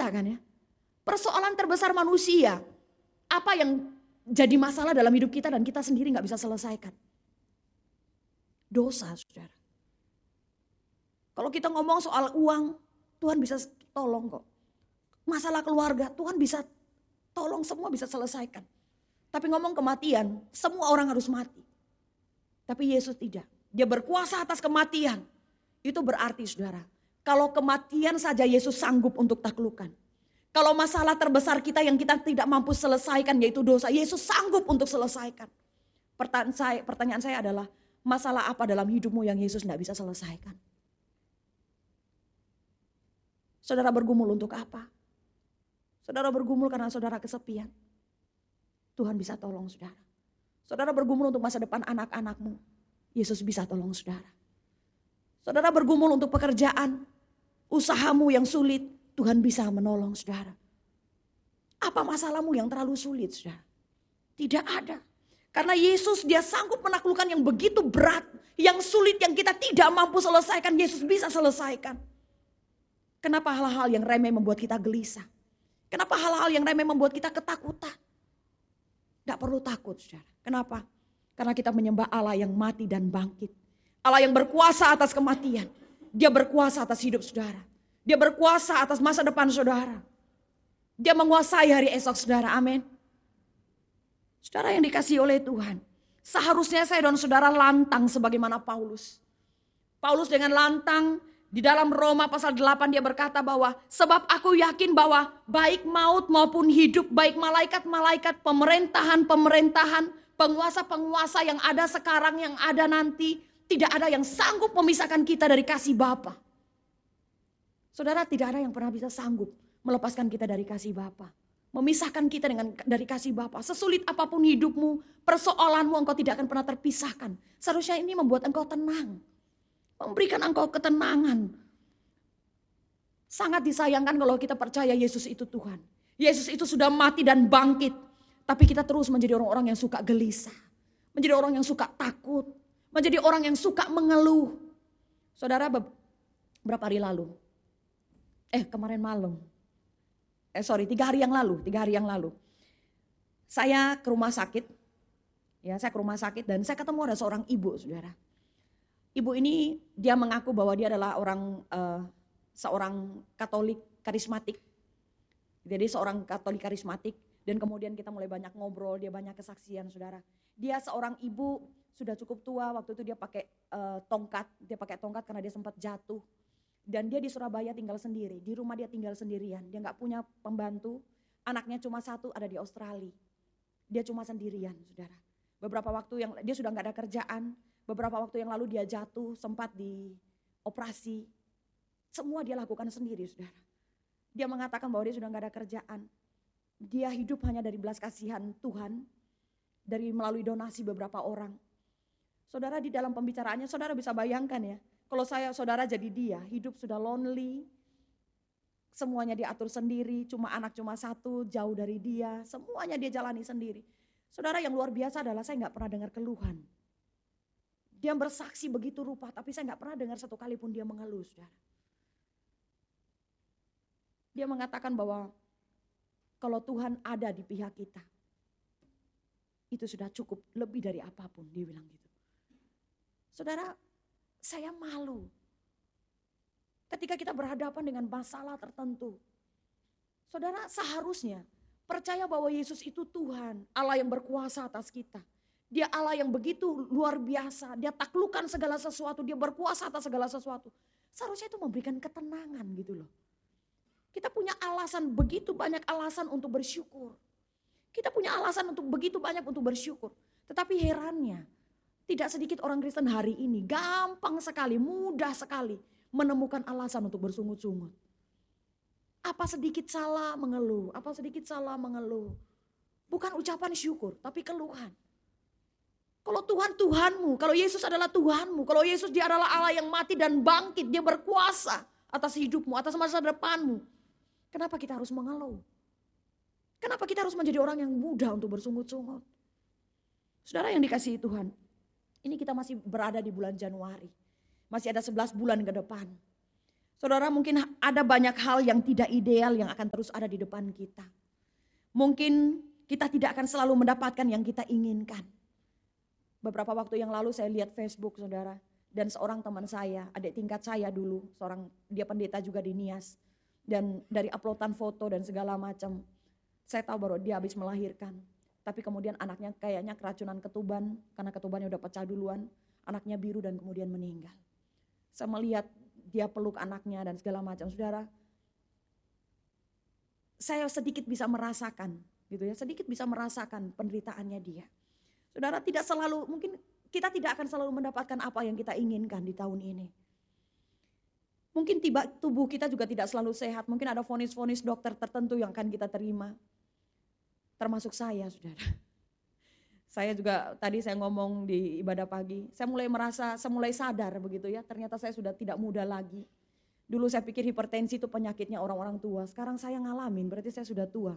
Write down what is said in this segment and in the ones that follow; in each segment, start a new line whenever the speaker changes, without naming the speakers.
kita kan ya. Persoalan terbesar manusia, apa yang jadi masalah dalam hidup kita dan kita sendiri gak bisa selesaikan? Dosa, saudara. Kalau kita ngomong soal uang, Tuhan bisa tolong kok. Masalah keluarga, Tuhan bisa tolong, semua bisa selesaikan. Tapi ngomong kematian, semua orang harus mati. Tapi Yesus tidak. Dia berkuasa atas kematian. Itu berarti saudara, kalau kematian saja Yesus sanggup untuk taklukkan. Kalau masalah terbesar kita yang kita tidak mampu selesaikan yaitu dosa, Yesus sanggup untuk selesaikan. Pertanyaan saya adalah, masalah apa dalam hidupmu yang Yesus tidak bisa selesaikan? Saudara bergumul untuk apa? Saudara bergumul karena saudara kesepian. Tuhan bisa tolong saudara. Saudara bergumul untuk masa depan anak-anakmu. Yesus bisa tolong saudara. Saudara bergumul untuk pekerjaan, usahamu yang sulit. Tuhan bisa menolong saudara. Apa masalahmu yang terlalu sulit saudara? Tidak ada. Karena Yesus dia sanggup menaklukkan yang begitu berat, yang sulit, yang kita tidak mampu selesaikan. Yesus bisa selesaikan. Kenapa hal-hal yang remeh membuat kita gelisah? Kenapa hal-hal yang remeh membuat kita ketakutan? Tidak perlu takut saudara. Kenapa? Karena kita menyembah Allah yang mati dan bangkit. Allah yang berkuasa atas kematian. Dia berkuasa atas hidup saudara. Dia berkuasa atas masa depan saudara. Dia menguasai hari esok saudara. Amin. Saudara yang dikasihi oleh Tuhan. Seharusnya saya dan saudara lantang sebagaimana Paulus. Paulus dengan lantang di dalam Roma pasal 8 dia berkata bahwa sebab aku yakin bahwa baik maut maupun hidup, baik malaikat-malaikat, pemerintahan-pemerintahan, penguasa-penguasa yang ada sekarang, yang ada nanti, tidak ada yang sanggup memisahkan kita dari kasih Bapa. Saudara, tidak ada yang pernah bisa sanggup melepaskan kita dari kasih Bapa. Memisahkan kita dari kasih Bapa. Sesulit apapun hidupmu, persoalanmu, engkau tidak akan pernah terpisahkan. Seharusnya ini membuat engkau tenang. Memberikan engkau ketenangan. Sangat disayangkan kalau kita percaya Yesus itu Tuhan. Yesus itu sudah mati dan bangkit. Tapi kita terus menjadi orang-orang yang suka gelisah. Menjadi orang yang suka takut. Menjadi orang yang suka mengeluh. Saudara, berapa hari lalu? Kemarin malam. 3 hari yang lalu. Saya ke rumah sakit. Ya, saya ke rumah sakit dan saya ketemu ada seorang ibu, saudara. Ibu ini dia mengaku bahwa dia adalah seorang Katolik karismatik. Jadi seorang Katolik karismatik dan kemudian kita mulai banyak ngobrol, dia banyak kesaksian saudara. Dia seorang ibu sudah cukup tua, waktu itu dia pakai tongkat. Dia pakai tongkat karena dia sempat jatuh. Dan dia di Surabaya tinggal sendiri, di rumah dia tinggal sendirian. Dia gak punya pembantu, anaknya cuma satu ada di Australia. Dia cuma sendirian saudara. Beberapa waktu yang dia sudah gak ada kerjaan. Beberapa waktu yang lalu dia jatuh, sempat dioperasi. Semua dia lakukan sendiri saudara. Dia mengatakan bahwa dia sudah gak ada kerjaan. Dia hidup hanya dari belas kasihan Tuhan. Dari melalui donasi beberapa orang. Saudara di dalam pembicaraannya, saudara bisa bayangkan ya. Kalau saudara jadi dia, hidup sudah lonely. Semuanya diatur sendiri, anak cuma satu, jauh dari dia. Semuanya dia jalani sendiri. Saudara yang luar biasa adalah saya gak pernah dengar keluhan. Dia bersaksi begitu rupa, tapi saya gak pernah dengar satu kali pun dia mengeluh, saudara. Dia mengatakan bahwa kalau Tuhan ada di pihak kita, itu sudah cukup lebih dari apapun, dia bilang gitu. Saudara, saya malu. Ketika kita berhadapan dengan masalah tertentu. Saudara, seharusnya percaya bahwa Yesus itu Tuhan, Allah yang berkuasa atas kita. Dia Allah yang begitu luar biasa. Dia taklukkan segala sesuatu. Dia berkuasa atas segala sesuatu. Seharusnya itu memberikan ketenangan gitu loh. Kita punya alasan, begitu banyak alasan untuk bersyukur. Kita punya alasan untuk begitu banyak untuk bersyukur. Tetapi herannya, tidak sedikit orang Kristen hari ini gampang sekali, mudah sekali menemukan alasan untuk bersungut-sungut. Apa sedikit salah mengeluh, apa sedikit salah mengeluh. Bukan ucapan syukur, tapi keluhan. Kalau Tuhan Tuhanmu, kalau Yesus adalah Tuhanmu, kalau Yesus dia adalah Allah yang mati dan bangkit, dia berkuasa atas hidupmu, atas masa depanmu. Kenapa kita harus mengeluh? Kenapa kita harus menjadi orang yang mudah untuk bersungut-sungut? Saudara yang dikasihi Tuhan, ini kita masih berada di bulan Januari. Masih ada 11 bulan ke depan. Saudara, mungkin ada banyak hal yang tidak ideal yang akan terus ada di depan kita. Mungkin kita tidak akan selalu mendapatkan yang kita inginkan. Beberapa waktu yang lalu saya lihat Facebook, saudara. Dan seorang teman saya, adik tingkat saya dulu, dia pendeta juga di Nias. Dan dari uploadan foto dan segala macam, saya tahu bahwa dia habis melahirkan. Tapi kemudian anaknya kayaknya keracunan ketuban, karena ketubannya udah pecah duluan. Anaknya biru dan kemudian meninggal. Saya melihat dia peluk anaknya dan segala macam. Saudara, saya sedikit bisa merasakan, gitu ya, sedikit bisa merasakan penderitaannya dia. Saudara, tidak selalu, mungkin kita tidak akan selalu mendapatkan apa yang kita inginkan di tahun ini. Mungkin tubuh kita juga tidak selalu sehat. Mungkin ada vonis-vonis dokter tertentu yang akan kita terima. Termasuk saya, saudara. Saya juga tadi saya ngomong di ibadah pagi, saya mulai sadar begitu ya, ternyata saya sudah tidak muda lagi. Dulu saya pikir hipertensi itu penyakitnya orang-orang tua, sekarang saya ngalamin, berarti saya sudah tua.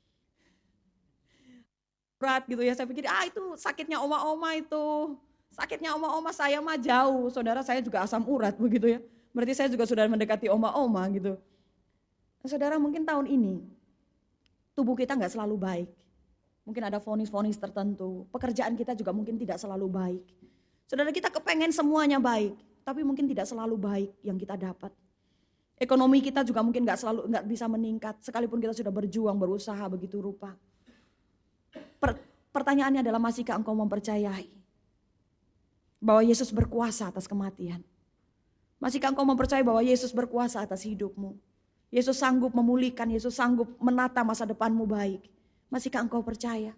Berat gitu ya, saya pikir itu sakitnya oma-oma itu, sakitnya oma-oma, saya mah jauh, saudara, saya juga asam urat begitu ya. Berarti saya juga sudah mendekati oma-oma gitu. Nah, saudara, mungkin tahun ini tubuh kita gak selalu baik. Mungkin ada vonis-vonis tertentu. Pekerjaan kita juga mungkin tidak selalu baik. Saudara, kita kepengen semuanya baik, tapi mungkin tidak selalu baik yang kita dapat. Ekonomi kita juga mungkin gak bisa meningkat, sekalipun kita sudah berjuang, berusaha begitu rupa. Pertanyaannya adalah, masihkah engkau mempercayai bahwa Yesus berkuasa atas kematian? Masihkah engkau mempercayai bahwa Yesus berkuasa atas hidupmu? Yesus sanggup memulihkan, Yesus sanggup menata masa depanmu baik. Masihkah engkau percaya?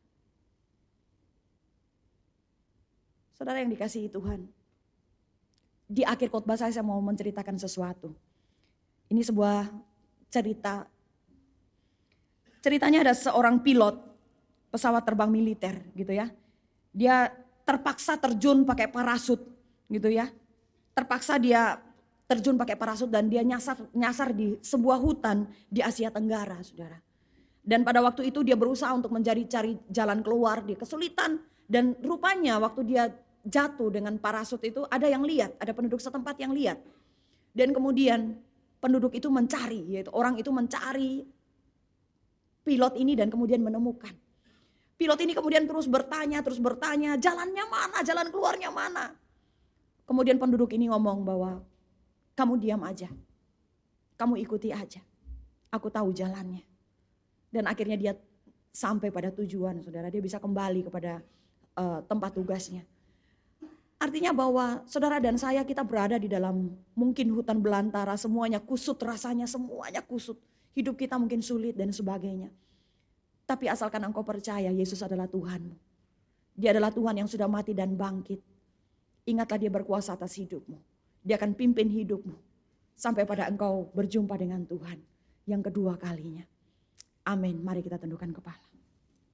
Saudara yang dikasihi Tuhan, di akhir khotbah saya mau menceritakan sesuatu. Ini sebuah cerita. Ceritanya ada seorang pilot pesawat terbang militer gitu ya. Dia terpaksa terjun pakai parasut gitu ya. Terpaksa dia terjun pakai parasut dan dia nyasar di sebuah hutan di Asia Tenggara, saudara. Dan pada waktu itu dia berusaha untuk cari jalan keluar, dia kesulitan. Dan rupanya waktu dia jatuh dengan parasut itu ada yang lihat, ada penduduk setempat yang lihat. Dan kemudian penduduk itu mencari, yaitu orang itu mencari pilot ini dan kemudian menemukan. Pilot ini kemudian terus bertanya, jalannya mana, jalan keluarnya mana. Kemudian penduduk ini ngomong bahwa kamu diam aja, kamu ikuti aja, aku tahu jalannya. Dan akhirnya dia sampai pada tujuan, saudara. Dia bisa kembali kepada tempat tugasnya. Artinya bahwa saudara dan saya, kita berada di dalam mungkin hutan belantara, semuanya kusut rasanya, semuanya kusut. Hidup kita mungkin sulit dan sebagainya. Tapi asalkan engkau percaya Yesus adalah Tuhanmu. Dia adalah Tuhan yang sudah mati dan bangkit. Ingatlah dia berkuasa atas hidupmu. Dia akan pimpin hidupmu sampai pada engkau berjumpa dengan Tuhan yang kedua kalinya. Amin. Mari kita tundukkan kepala.